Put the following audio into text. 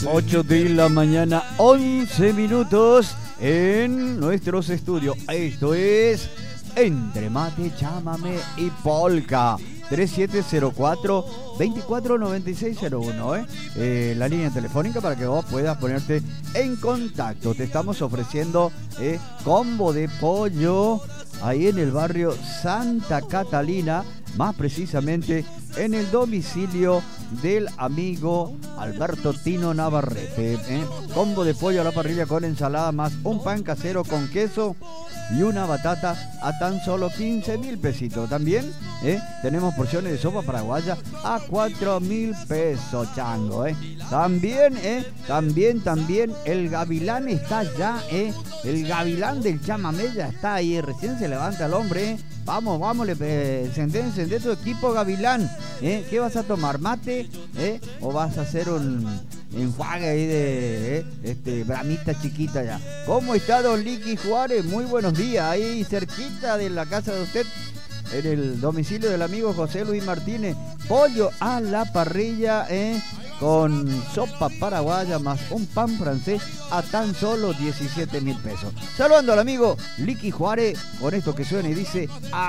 8 de la mañana, 11 minutos en nuestros estudios. Esto es Entre Mate, Chámame y Polka. 3704-249601, la línea telefónica para que vos puedas ponerte en contacto. Te estamos ofreciendo combo de pollo ahí en el barrio Santa Catalina, más precisamente en el domicilio del amigo Alberto Tino Navarrete. Combo de pollo a la parrilla con ensalada más un pan casero con queso y una batata a tan solo 15.000 pesitos. También tenemos porciones de sopa paraguaya a 4.000 pesos, chango. También el gavilán está ya, el gavilán del chamamé ya está ahí, recién se levanta el hombre. Vamos, encendé tu equipo, gavilán. ¿Qué vas a tomar? ¿Mate? ¿O vas a hacer un enjuague ahí de bramita chiquita ya? ¿Cómo está don Liqui Juárez? Muy buenos días. Ahí cerquita de la casa de usted, en el domicilio del amigo José Luis Martínez. Pollo a la parrilla, con sopa paraguaya más un pan francés a tan solo 17.000 pesos. Saludando al amigo Liqui Juárez con esto que suena y dice...